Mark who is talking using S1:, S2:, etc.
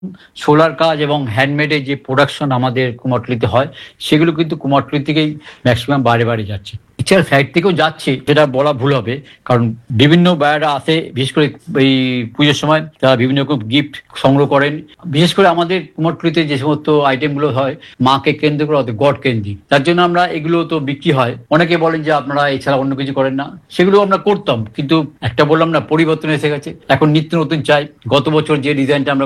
S1: Solar কাজ এবং হ্যান্ডমেডের যে প্রোডাকশন আমাদের কুমারটুলিতে হয়, সেগুলো কিন্তু কুমারটুলি থেকেই ম্যাক্সিমাম বাইরে বাইরে যাচ্ছে। এছাড়া সাইড থেকেও যাচ্ছে, যেটা বলা ভুল হবে, কারণ বিভিন্ন বায়াররা আসে, বিশেষ করে এই পুজোর সময় তারা বিভিন্ন রকম গিফট সংগ্রহ করেন। বিশেষ করে আমাদের কুমারটুলিতে যে সমস্ত আইটেমগুলো হয় মাকে কেন্দ্র করে, অর্থাৎ গড কেন্দ্রিক, তার জন্য আমরা এগুলো তো বিক্রি হয়। অনেকে বলেন যে আপনারা এছাড়া অন্য কিছু করেন না, সেগুলো আমরা করতাম, কিন্তু একটা বললাম না, পরিবর্তন এসে গেছে, এখন নিত্য নতুন চাই। গত বছর যে ডিজাইনটা আমরা